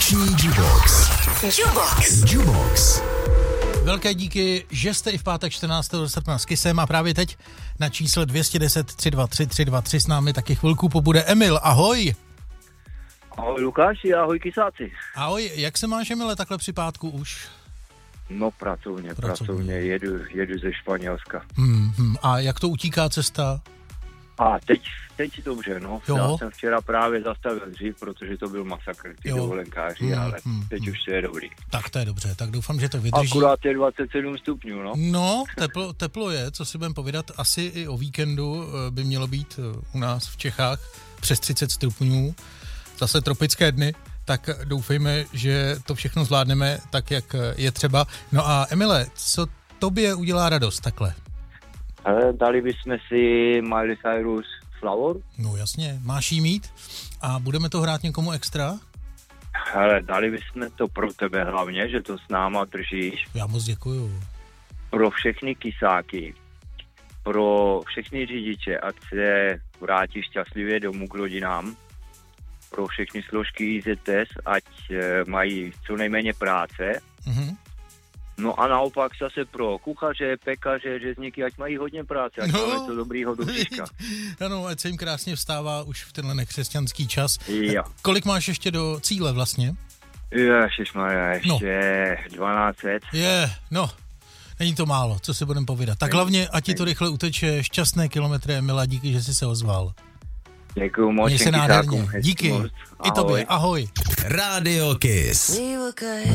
Noční Jubox. Velké díky, že jste i v pátek 14. srpna s Kissem a právě teď na čísle 210 323 323 s námi taky chvilku pobude Emil. Ahoj. Ahoj Lukáši, ahoj Kisáci. Ahoj, jak se máš, Emile, takhle při pátku už? No pracovně, jedu ze Španělska. A jak to utíká cesta? A teď dobře, no. Jo. Já jsem včera právě zastavil dřív, protože to byl masakr, ty dovolenkáři, ale teď už to je dobrý. Tak to je dobře, tak doufám, že to vydrží. Akurát je 27 stupňů, no. No, teplo je, co si budeme povídat, asi i o víkendu by mělo být u nás v Čechách přes 30 stupňů, zase tropické dny, tak doufejme, že to všechno zvládneme tak, jak je třeba. No a Emile, co tobě udělá radost takhle? Ale dali bychom si Miley Cyrus Flower? No jasně, máš jí mít a budeme to hrát někomu extra? Ale dali bychom to pro tebe hlavně, že to s náma držíš. Já moc děkuju. Pro všechny kisáky, pro všechny řidiče, ať se vrátí šťastlivě domů k rodinám, pro všechny složky IZS, ať mají co nejméně práce. No a naopak zase pro kuchaře, pekaře, řezníky, ať mají hodně práce, ať máme to dobrýho do bříška. Ano, ať se jim krásně vstává už v tenhle nekřesťanský čas. Jo. Kolik máš ještě do cíle vlastně? Ježišmarja, ještě 1200. Není to málo, co si budeme povídat. Tak hlavně, ať ti to rychle uteče, šťastné kilometry, Emila, díky, že jsi se ozval. Děkuju moc. Měj se nádherně. Díky. I tobě, ahoj. Rádio Kiss.